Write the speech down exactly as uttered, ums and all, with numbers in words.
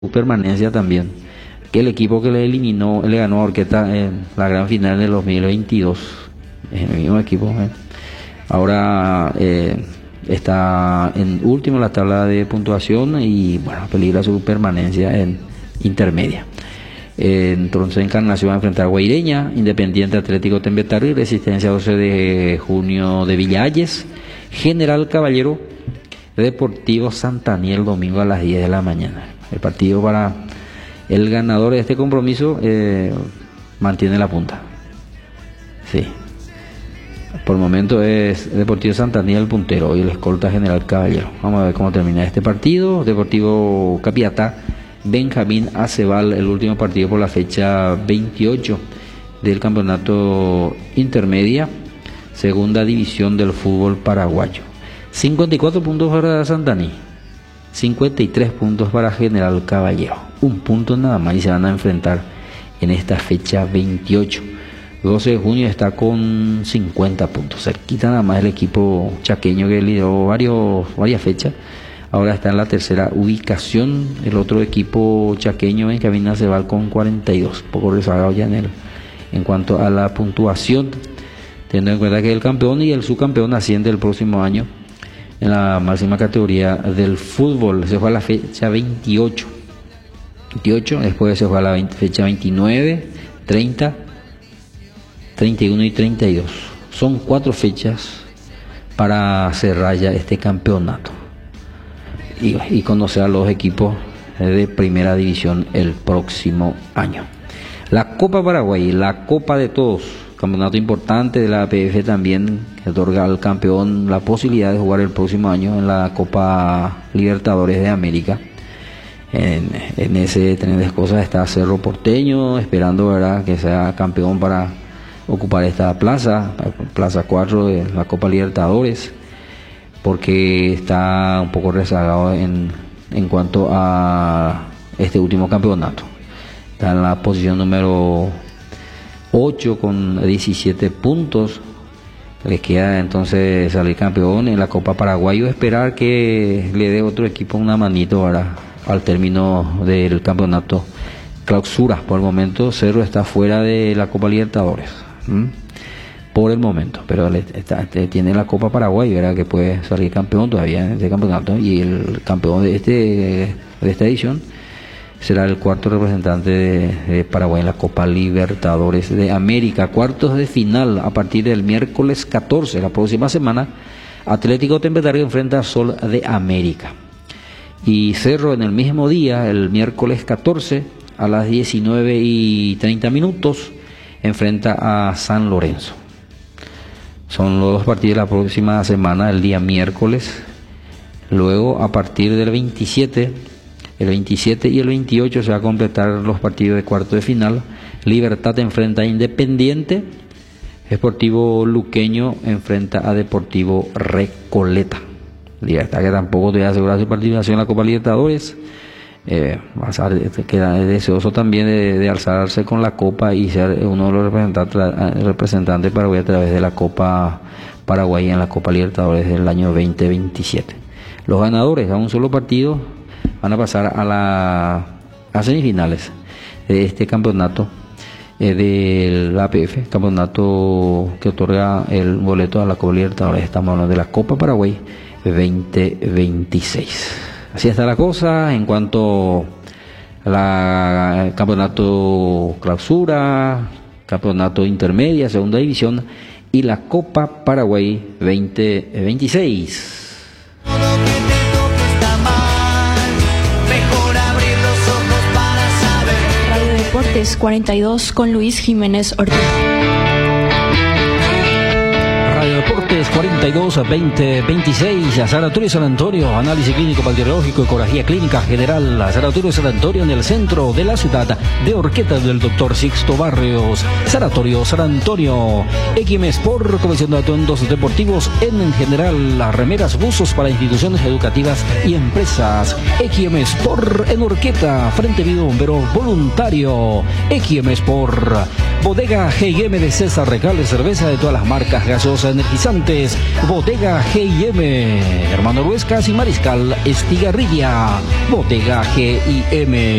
permanencia también, que el equipo que le eliminó, le ganó a Orqueta en la gran final del dos mil veintidós, es el mismo equipo, ¿eh? Ahora eh, está en último en la tabla de puntuación y bueno, peligra su permanencia en intermedia. Eh, entonces Encarnación va a enfrentar a Guaireña, Independiente Atlético Tembetario y Resistencia doce de junio de Villalles, General Caballero, Deportivo Santaniel, domingo a las diez de la mañana. El partido para el ganador de este compromiso eh, mantiene la punta. Sí. Por el momento es Deportivo Santaniel el puntero y el escolta General Caballero. Vamos a ver cómo termina este partido. Deportivo Capiatá, Benjamín Acebal, el último partido por la fecha veintiocho del campeonato intermedia, segunda división del fútbol paraguayo. cincuenta y cuatro puntos para Santaní, cincuenta y tres puntos para General Caballero, un punto nada más y se van a enfrentar en esta fecha veintiocho. doce de junio está con cincuenta puntos, cerquita nada más el equipo chaqueño que lideró varios, varias fechas, ahora está en la tercera ubicación. El otro equipo chaqueño, Benjamín Acebal, con cuarenta y dos, poco rezagado ya en, el, en cuanto a la puntuación, teniendo en cuenta que el campeón y el subcampeón asciende el próximo año en la máxima categoría del fútbol. Se juega la fecha veintiocho, veintiocho, después se juega la fecha veintinueve, treinta, treinta y uno y treinta y dos. Son cuatro fechas para cerrar ya este campeonato y, y conocer a los equipos de primera división el próximo año. La Copa Paraguay, la Copa de Todos, campeonato importante de la A P F también, que otorga al campeón la posibilidad de jugar el próximo año en la Copa Libertadores de América. En, en ese tren de cosas está Cerro Porteño, esperando, ¿verdad?, que sea campeón para ocupar esta plaza, plaza cuatro de la Copa Libertadores, porque está un poco rezagado en, en cuanto a este último campeonato. Está en la posición número ocho con diecisiete puntos. Les queda entonces salir campeón en la Copa Paraguayo, esperar que le dé otro equipo una manito ahora al término del campeonato clausura. Por el momento Cerro está fuera de la Copa Libertadores, ¿Mm? por el momento, pero le está, tiene la Copa Paraguay, ¿verdad?, que puede salir campeón todavía en este campeonato, y el campeón de este de esta edición será el cuarto representante de, de Paraguay en la Copa Libertadores de América. Cuartos de final a partir del miércoles catorce, la próxima semana. Atlético Tembetario enfrenta a Sol de América. Y Cerro en el mismo día, el miércoles catorce, a las diecinueve y treinta minutos, enfrenta a San Lorenzo. Son los dos partidos de la próxima semana, el día miércoles. Luego, a partir del veintisiete... El veintisiete y el veintiocho se va a completar los partidos de cuarto de final. Libertad enfrenta a Independiente. Sportivo Luqueño enfrenta a Deportivo Recoleta. Libertad, que tampoco te va a asegurar su participación en la Copa Libertadores. Eh, queda deseoso también de, de alzarse con la Copa y ser uno de los representantes, representantes paraguayos a través de la Copa Paraguay en la Copa Libertadores del año veinte veintisiete. Los ganadores a un solo partido van a pasar a la a semifinales de este campeonato eh, del A P F, campeonato que otorga el boleto a la Copa Libertadores. Estamos hablando de la Copa Paraguay veinte veintiséis. Así está la cosa en cuanto a la el campeonato clausura, campeonato intermedia, segunda división y la Copa Paraguay veinte veintiséis. Deportes cuarenta y dos con Luis Jiménez Ortiz. Radio Deportes cuarenta y dos a veinte veintiséis, a Sanatorio San Antonio, análisis clínico bacteriológico, ecografía clínica general, a Sanatorio San Antonio en el centro de la ciudad de Orqueta del doctor Sixto Barrios. Sanatorio San Antonio. X M Sport, colección de atuendos deportivos en general, las remeras, buzos para instituciones educativas y empresas. X M Sport en Orqueta, Frente Vivo Bombero Voluntario. X M Sport. Bodega G y M de César Recales, cerveza de todas las marcas, gaseosa, energía energizantes, Bodega G I M, Hermano Ruescas y Mariscal Estigarribia, Bodega G I M.